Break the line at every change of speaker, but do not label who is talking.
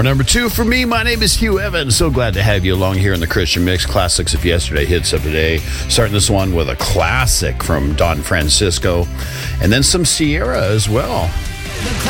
Hour number 2 for me. My name is Hugh Evans. So glad to have you along here in the Christian Mix. Classics of yesterday, hits of today. Starting this one with a classic from Don Francisco. And then some Sierra as well.